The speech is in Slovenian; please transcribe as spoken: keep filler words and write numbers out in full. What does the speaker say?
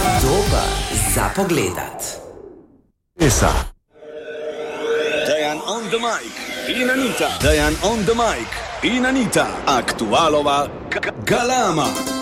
Dober za pogledat. Esa. Dejan on the mic in Anita. Dejan on the mic in Anita. Aktualova Galama.